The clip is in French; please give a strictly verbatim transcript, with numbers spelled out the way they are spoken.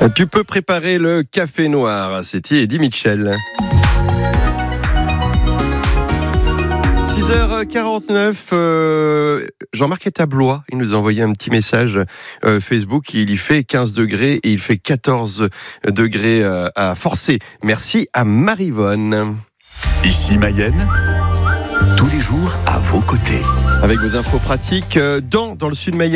Tu peux préparer le café noir, c'était Eddie Mitchell. six heures quarante-neuf, euh, Jean-Marc est à Blois. Il nous a envoyé un petit message euh, Facebook. Il y fait quinze degrés et il fait quatorze degrés euh, à Forcé. Merci à Marivonne. Ici Mayenne, tous les jours à vos côtés. Avec vos infos pratiques, euh, dans, dans le sud Mayenne.